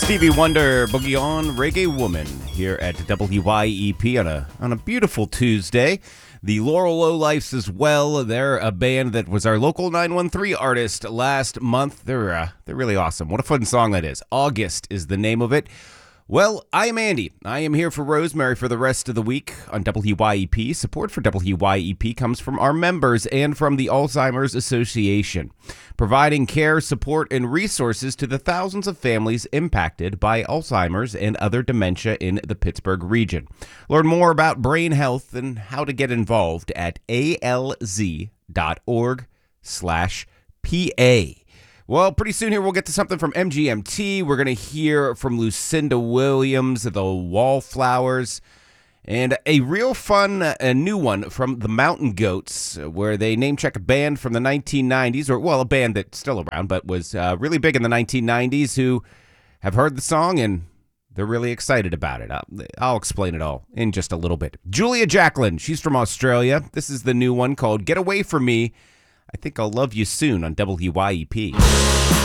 Stevie Wonder, Boogie On, Reggae Woman here at WYEP on a beautiful Tuesday. The Laurel Lowlifes as well. They're a band that was our local 913 artist last month. They're really awesome. What a fun song that is. August is the name of it. Well, I am Andy. I am here for Rosemary for the rest of the week on WYEP. Support for WYEP comes from our members and from the Alzheimer's Association, providing care, support, and resources to the thousands of families impacted by Alzheimer's and other dementia in the Pittsburgh region. Learn more about brain health and how to get involved at alz.org/PA. Well, pretty soon here we'll get to something from MGMT. We're going to hear from Lucinda Williams, the Wallflowers, and a real fun new one from the Mountain Goats, where they name-check a band from the 1990s, or, well, a band that's still around, but was really big in the 1990s, who have heard the song, and they're really excited about it. I'll explain it all in just a little bit. Julia Jacklin, she's from Australia. This is the new one called Get Away From Me. I Think I'll Love You Soon on WYEP.